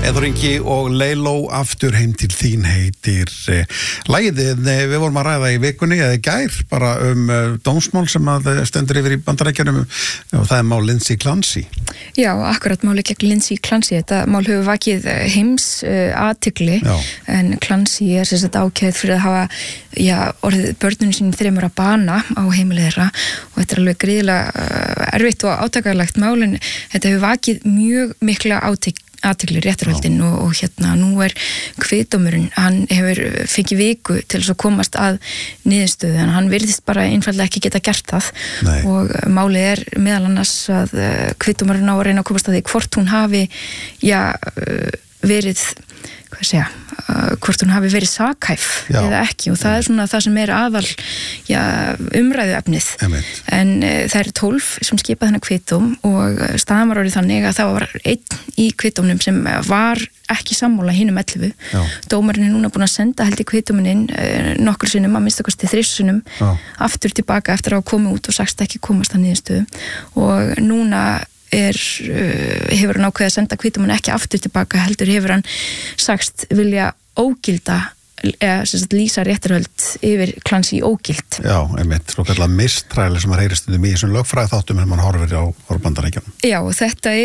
Eður Ingi og Leiló aftur heim til þín heitir lagið. Við vorum að ræða í vikunni eða gær bara dómsmál sem að stendur yfir í Bandaríkjunum og það mál Lindsey Clancy. Já, akkurat máli gegn Lindsey Clancy. Þetta mál hefur vakið heims athygli en Clancy sem sagt ákærð fyrir að hafa orðið börnunum sínum 3 að bana á heimili þeirra og þetta alveg gríðilega erfitt og átakanlegt mál en þetta hefur vakið mjög mikla athygli réttarhöldin og nú kviðdómurinn, hann hefur fengið viku til þess að komast að niðurstöðu en hann virðist bara einfaldlega ekki geta gert það. Nei. Og málið meðal annars að kviðdómurinn á að reyna að komast að því hvort hún hafi verið hvort hún hafi verið sakhæf eða ekki og það svona það sem aðal umræðuefnið. En það 12 sem skipa þennan kviðdóm og staðan var orðið þannig að það var einn í kviðdómnum sem var ekki sammála hinum 11. Dómarinn núna búin að senda held í kviðdóminn nokkur sinnum að minnsta kosti 3 sinnum aftur tilbaka eftir að koma út og sagst ekki komast að niðurstöðu og núna hefur hann ákveðið að senda kviðdóminn ekki aftur tilbaka heldur hefur hann sagst vilja ógilda lýsa réttarhöld yfir Clancy ógild. Já, einmitt, svo kallar mistræli sem heyrist í þessum lögfræði þáttum sem hann horfir á Bandaríkjunum. Já, þetta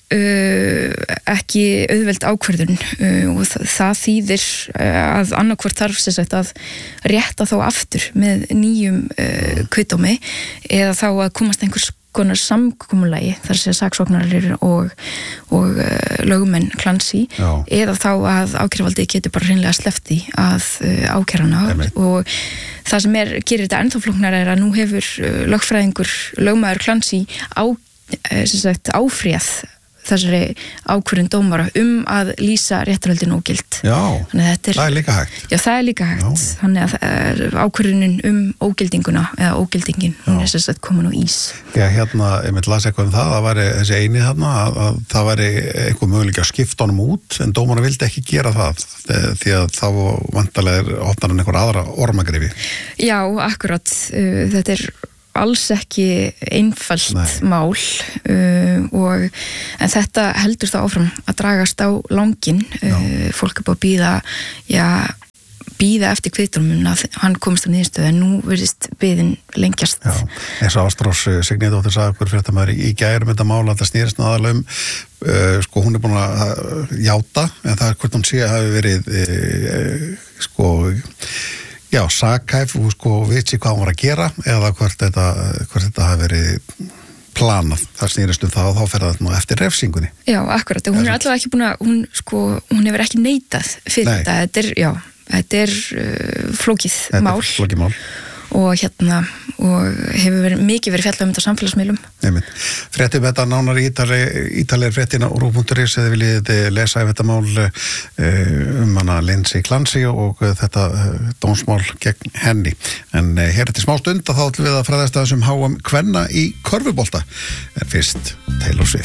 ekki auðveld ákvörðun og það þýðir að annarkvort þarf að rétta þá aftur með nýjum kviðdómi eða þá að komast einhvers konar samkomulagi þar sem saksóknarar og lögmenn Clancy eða þá að ákæruvaldið getur bara hreinlega sleppt því að ákæra hana og það sem gerir þetta ennþá flóknara að nú hefur lögmaður Clancy áfrýjað þessari ákvörðun dómara að lýsa réttarhöldin ógild. Já, það líka hægt. Já, það líka hægt. Þannig að ákvörðunin ógildinguna eða ógildingin, hún komin á ís. Já, ég las eitthvað það væri þessi eini þarna að það væri einhver möguleiki að skipta honum út en dómara vildi ekki gera það því að þá vantarlega opnar hann einhver aðra ormagrifi. Já, akkurat. Þetta alls ekki einfalt mál en þetta heldur þá áfram að dragast á langinn. Fólk búið að bíða eftir kviðdómnum að hann komist á niðurstöðu en nú virðist biðin lengjast. Já, eins og Ástrós Signíðardóttir sagði okkur fréttamaður í gær þetta mála að það snýrist aðalum hún búin að játa en það hvort hún sé að hafi verið sakhæf og veit sér hvað hún var að gera eða hvort þetta hafi verið planað. Það snýrist það og þá fer það nú eftir refsingunni. Já, akkurat. Hún allavega ekki búin að hún hefur ekki neitað fyrir þetta. Þetta flókið mál. Þetta flókið mál. Og hefur mikið verið fjallað þetta á samfélagsmiðlum. Fréttum þetta nánar ítalegir fréttina á rú.is eða viljið lesa þetta mál hana Lindsey Clancy og þetta dómsmál gegn henni. En hér til smá stund þá ætlum við að fræðast að þessum HM kvenna í körfubolta. En fyrst Taylor Swift.